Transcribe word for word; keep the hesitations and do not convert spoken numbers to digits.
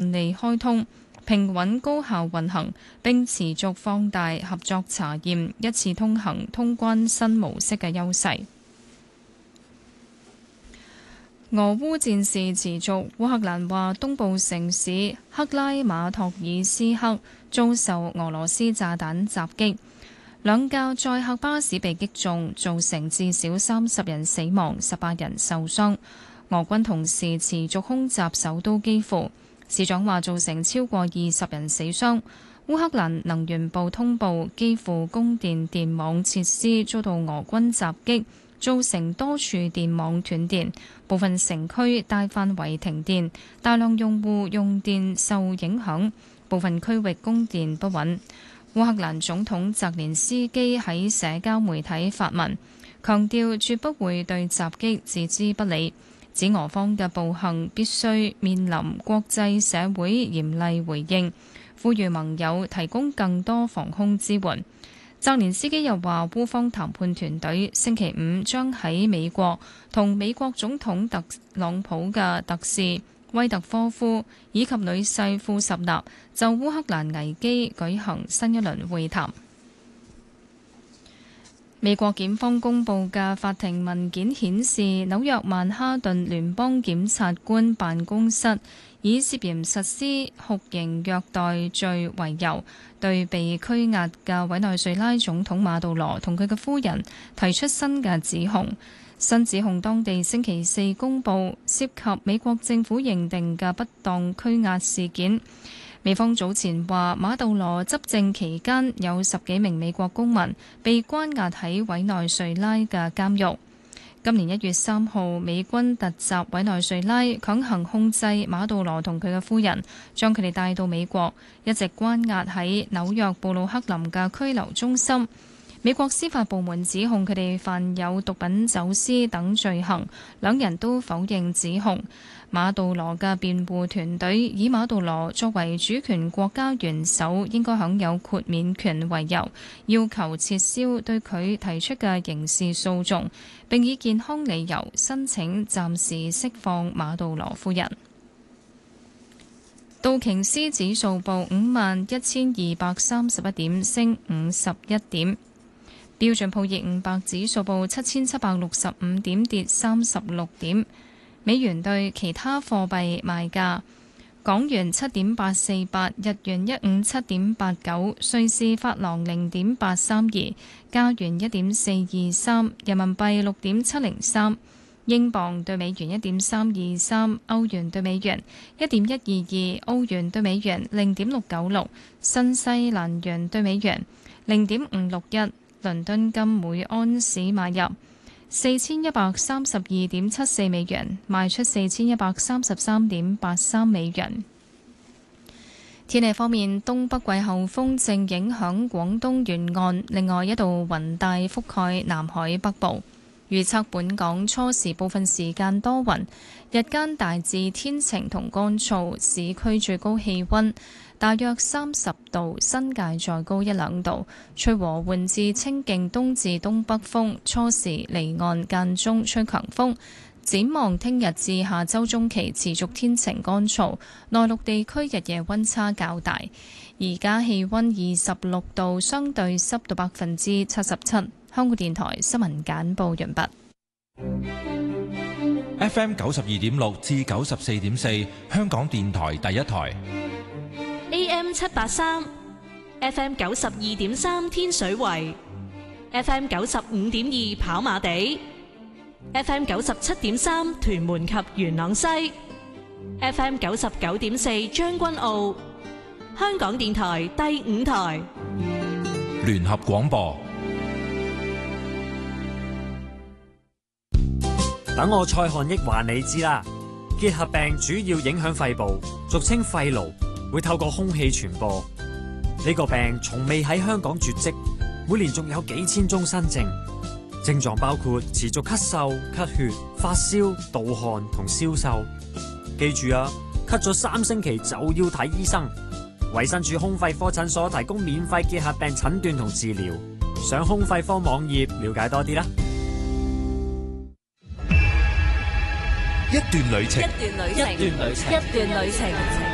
順利開通，平穩高效運行，並持續放大合作查驗一次通行通關新模式嘅優勢。俄烏戰事持續，烏克蘭話東部城市克拉馬托爾斯克遭受俄羅斯炸彈襲擊，兩架載客巴士被擊中，造成至少三十人死亡、十八人受傷。俄軍同時持續空襲首都基輔，市長話造成超過二十人死傷。烏克蘭能源部通報，基輔供電電網設施遭到俄軍襲擊，造成多處電網斷電，部分城區大範圍停電，大量用戶用電受影響，部分區域供電不穩。烏克蘭總統澤連斯基喺社交媒體發文，強調絕不會對襲擊置之不理，指俄方嘅暴行必須面臨國際社會嚴厲回應，呼籲盟友提供更多防空支援。澤連斯基又話，烏方談判團隊星期五將喺美國同美國總統特朗普嘅特使威特科夫以及女婿庫什納就烏克蘭危機舉行新一輪會談。美國檢方公布嘅法庭文件顯示，紐約曼哈頓聯邦檢察官辦公室以涉嫌實施酷刑虐待罪為由，對被拘押嘅委內瑞拉總統馬杜羅同佢嘅夫人提出新嘅指控。新指控當地星期四公佈，涉及美國政府認定嘅不當拘押事件。美方早前話，馬杜羅執政期間有十幾名美國公民被關押喺委內瑞拉嘅監獄。今年一月三號，美軍突襲委內瑞拉，強行控制馬杜羅同佢嘅夫人，將佢哋帶到美國，一直關押喺紐約布魯克林嘅拘留中心。美國司法部門指控佢哋犯有毒品走私等罪行，兩人都否認指控。馬杜羅嘅辯護團隊以馬杜羅作為主權國家元首應該享有豁免權為由，要求撤銷對佢提出嘅刑事訴訟，並以健康理由申請暫時釋放馬杜羅夫人。道瓊斯指數報五萬一千二百三十一點，升五十一點。標準普爾五百指數報七千七百六十五點，跌三十六點。美元對其他貨幣賣價：港元七點八四八，日元一五七點八九，瑞士法郎零點八三二，加元一點四二三，人民幣六點七零三，英鎊對美元一點三二三，歐元對美元一點一二二，澳元對美元零點六九六，新西蘭元對美元零點五六一。倫敦金每安士買入四千一百三十二點七四美元，賣出四千一百三十三點八三美元。天氣方面，東北季候風正影響廣東沿岸，另外一道雲帶覆蓋南海北部。預測本港初時部分時間多雲，日間大致天晴同乾燥，市區最高氣溫大約三十度，新界再高一兩度，吹和緩至清勁東至東北風，初時離岸間中吹強風。展望聽日至下周中期持續天晴乾燥，內陸地區日夜溫差較大。而家氣溫二十六度，相對濕度百分之七十七。香港電台新聞簡報完畢。 F M 九十二點六至九十四點四，香港電台第一台。 A M 七八三 ，F M 九十二點三天水圍 ，F M 九十五點二跑馬地 ，F M 九十七點三屯門及元朗西 ，F M 九十九點四將軍澳。香港電台第五台聯合廣播。 等我蔡漢益話你知啦，結核病主要影響肺部，俗稱肺癆，會透過空氣傳播。呢個病從未喺香港絕迹，每年仲有幾千宗新症。症狀包括持續咳嗽、咳血、發燒、盜汗同消瘦。記住啊，咳咗三星期就要睇醫生。衛生署胸肺科診所提供免費結核病診斷同治療，上胸肺科網頁了解多啲啦。 一段旅程， 一段旅程，一段旅程，一段旅程。